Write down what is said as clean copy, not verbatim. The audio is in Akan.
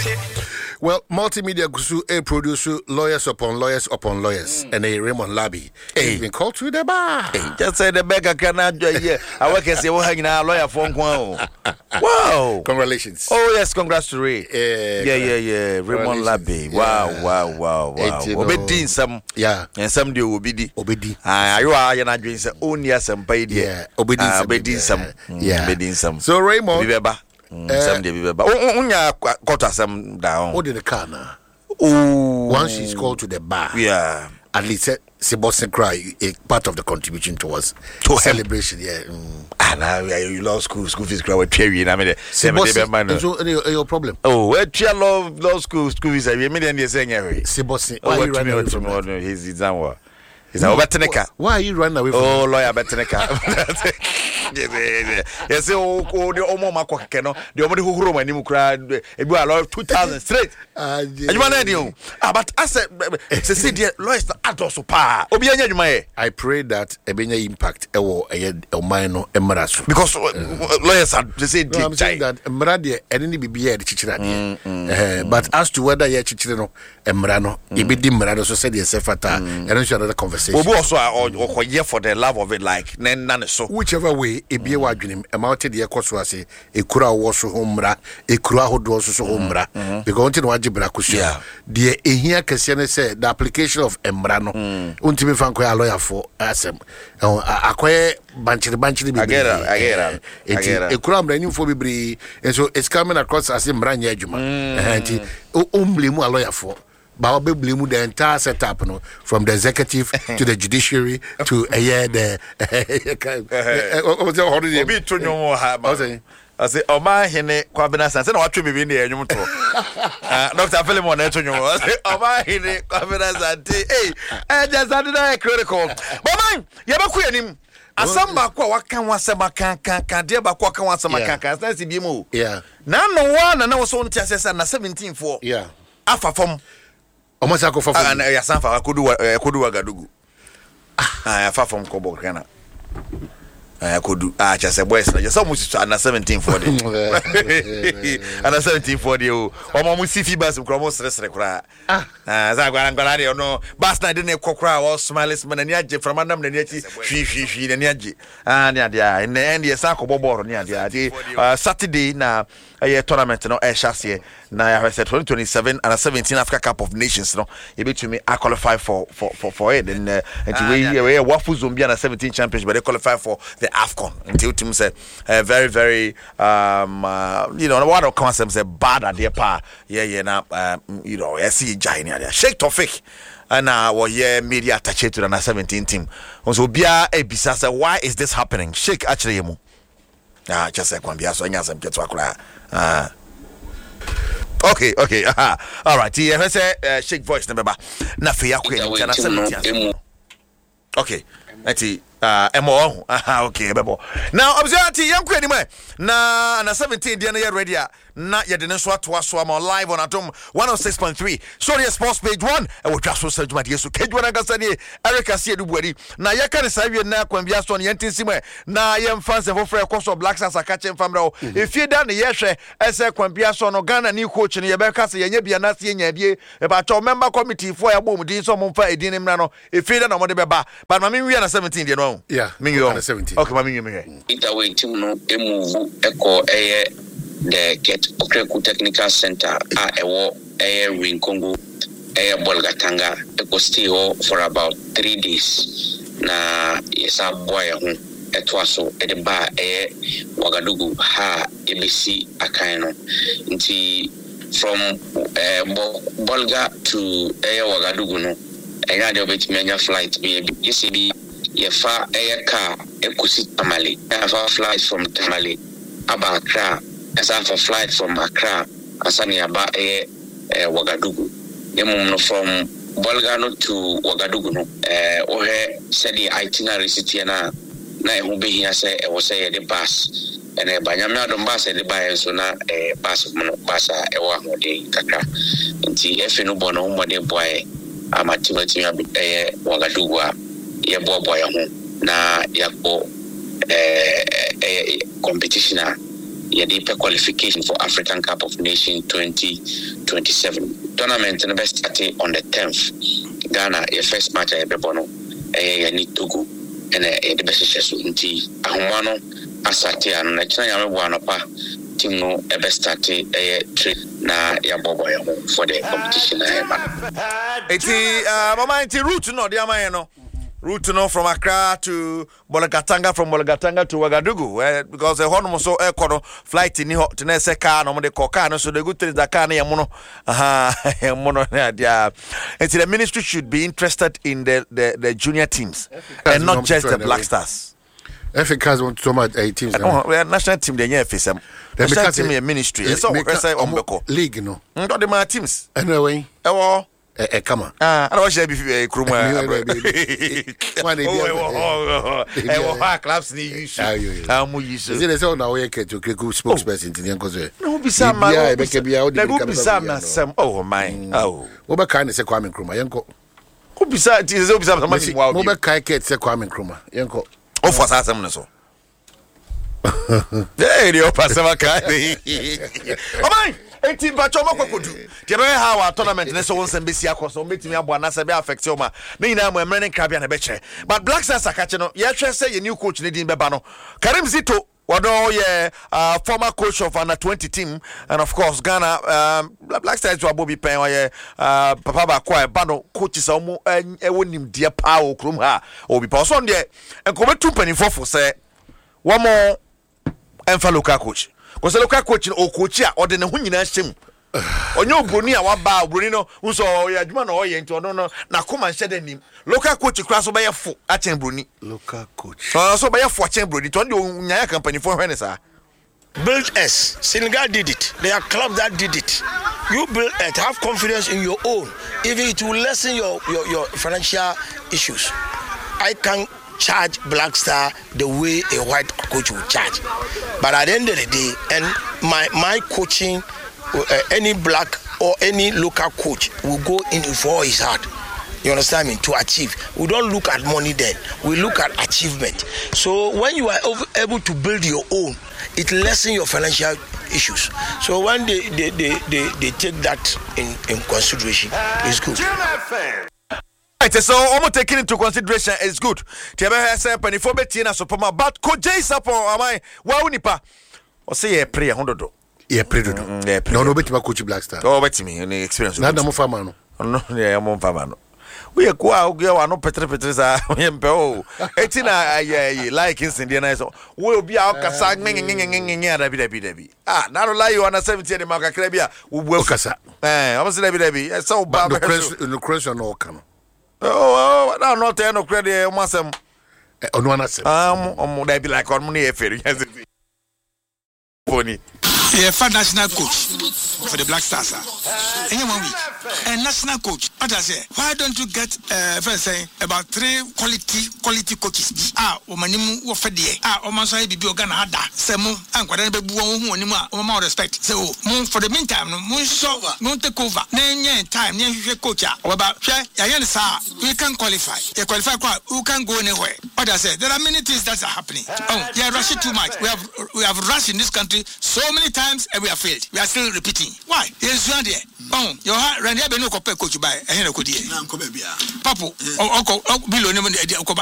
Well, multimedia Gusu a producer, lawyers upon lawyers upon lawyers, and a Raymond Labby. Hey, been called to the bar. Hey, just say the beggar cannot. Yeah, I work as a lawyer for wow. Congratulations. Oh yes, congrats to Ray. Yeah. Raymond Labby. Wow. Obedi some. Yeah. And some do obedi. You are not doing some only some paid. Yeah. Obedi some. Yeah. Obedi some. So Raymond. Some day, but unya got some down. What did the car now? Once she's called to the bar, yeah. At least Sebastian cry a part of the contribution towards celebration. Yeah. And now you lost school fees cry with cherry. I mean, your problem. Oh, where you love school fees? I mean, they're saying every Sebastian. Why are you running away from that? He's our. Is our Betenica? Why are you running away from Oh, lawyer Betenica. Yes, the Omo Makokeno, the only who room and you cried, it will allow 2,000 straight. You want to but I said, it's lawyers not also pa. I pray that a benya impact a minor embarrass because lawyers are the same thing. I'm saying that Mradia and any be the chichina. But as to whether you're chichino, Emrano, you be Dimrado, so said yourself at and another conversation. We also are here for the love of it, like none so. Whichever way, a be a dream, a mounted the Ekoswasi, a Kura was homra, a Kura who was homra, because to Wajibrakusia. The here Cassiana said the application of Embrano, Untimi Fanqua lawyer for Assem, acquire Banchi. I get it. A crumb running for Bibri, and so it's coming across as Embrania Juma, and only more lawyer for. But we blame the entire setup, no, from the executive to the judiciary to the. I say, oh my, Hene, Quabinas, and what to be in there, you Dr. Philemon, I say, oh my, Hene, Quabinas, and hey, I just added a critical. But mine, you have a queen him. Asamba kwa waka wasema kan dia ba kwa kan wasema kan that's the BMO. Yeah. Na no one na was on tiasesa na 17 for. Yeah. Afa from almost ako for. And ya sanfa akudu Wagadugu. Afa from Kobo Kana. Akudu chase boys na just almost na 17 for day. Ana 17 for day o mo sifi bas kromo sresre kra. Za gwara de no bas na de ne kokra o smiles man na age from andam na ni achi hwi na ni age. Ne ade a na end ye sa kobo ball ni ade Saturday na tournament no chase na ya 2027 and 17 Africa Cup of Nations no you bet to me I qualify for it and we wafu Zambia na 17 championship but they qualify for the AFCON until team say very you know what of concept say bad at their pa na you know see giant there Sheikh Tofik and media attached to the 17 team so bia ebisa say why is this happening Sheikh actually mu just like kwambia so nya some get wakura okay all right here say Sheikh voice number na fe yakwe na 17 okay ati emo okay bebo now observe yankwe ni me na 17 dia na ye ready na ye de ne so ato aso am live on Atom 106.3 sorry sports page 1 e wo twa so sajuma de so kedwa na gasa ni Erica Siedu Buari na ye kan sa wie na kwambia so ne yentinsi me na ye mfa se fofre koso Black Stars akache mfamra o efie da ne ye hwe ese kwambia so no Ghana ni coach ne ye be ka se ye nya bia na se ye nya bie e ba cho member committee for ya bom din so mo mfa edin mra no efie da na mo de beba but ma me wi na 17 de no yeah me yo 17 okay ma me wi me Interway team no move echo the Ket Okreku Technical Center ewo Rinkongo Bolgatanga echo stay for about 3 days na yesa boy ho etwaso edeba Wagadugu ha ebisi akaino nti from Bolga to Wagadugu no enya de obetimi flight be ECB yefa car ekusi Tamale yefa flight from Tamale aba Accra as a flight from Accra asani aba Wagadugu no from Bolgano to Wagadugu no ohe said the itinerary city na ehu be here say e was say the bus and banyame adom bus e the buy so na bus no bus e wa hode kakra nti efe no bono mo de boy amatimati Wagadugu a ye boy ho na yakpo competition yɛde qualification for African Cup of Nations 2027. Tournament no best started on the 10th. Ghana, your first match at Bebono, yɛne Togo, and the best success nti ahomano asate ano na kyena yame bua no pa team no ebe start trip na ya bobo ya for the competition na eba. Eti mama enti route no dia man no. Route no from Accra to Bolgatanga, from Bolgatanga to Ouagadougou, because the Honmo so air flight in to Nessa car, no the car, so the good thing is that car near mono. Mono, yeah. And the ministry should be interested in the junior teams and not just the Black Stars. Africans want so much teams. National team, the year face them. National team ministry. It's all league, no. Not the my teams. Anyway, come on. I don't share Kruma. Clubs need you. How much you say? There's all now to spokesperson in the Uncle. No, be some. Oh, my. Oh, what kind of Kwame Nkrumah? Yanko. Who besides is somebody? Mobile Kaiket Kwame Nkrumah. Yanko. Oh, for some so. Hey, the Opasama Kai. Oh, my. 18 Bachoma Kokudu. Tiabe how our tournament next once and BC across on meeting me abwana sabe affect ma. Na mo emrene krabia na beche. But Black Stars akache no, ye hwe say your new coach Nedin Beba no. Karim Zito wado ye former coach of under 20 team, and of course Ghana Black Stars wa Bobby Pen ye papa ba kwa bano coaches omo ewonim dia pa okrum ha. Obi pa so de enkobe tu panifo for say one more enfa local coach. Because the local coach or coach or the Hunina Sim. Or no Brunia, what bow Bruno, who saw your man or into no, now come and shed him. Local coach cross by a foot at Bruni. Local coach. So by a fortune Bruni, to Naya company for Renessa. Build S. Senegal did it. There are clubs that did it. You build it, have confidence in your own. Even it will lessen your financial issues. I can charge Black Star the way a white coach will charge, but at the end of the day, and my coaching, any black or any local coach will go in for his heart. You understand me? To achieve. We don't look at money then. We look at achievement. So when you are able to build your own, it lessens your financial issues. So when they take that in consideration, it's good. Right, so almost taking into consideration is good. Tiabe has a penny for Bettina Sopoma, but could Jay Sapo am I? Well, Nipa or say a prayer 100. Yeah, pretty. No, bet my coach Black Star. Oh, bet me any experience. Not the Mofamano. No, yeah, Monfamano. We are quite no Petresa. Etina, like in Indiana, will be our Casag. Ah, now lie you on a 70 Marca Crabia. We will Casa. I was a baby. So bad. The question all come. Oh, I don't know, no credit, Massam. On one as they be like on money affair. Pony. Yeah, national coach for the Black Stars. And national coach. What I say? Why don't you get first say about 3 quality coaches? Omanimu wofedie. Omanso bibi ogana hada. Semu ankwada be buwo hu onima o respect. So for the meantime no mun take over. Nenye time nye hwe coach oba hwe yaye sa we can qualify. You qualify who can go anywhere. What I say? There are many things that are happening. Oh, they are rushing too much. We have rushed in this country so many times and we have failed. We are still repeating. Why? Yes, you are there. Oh, your heart, Randy, I don't know coach by a coach. Papu, Billo,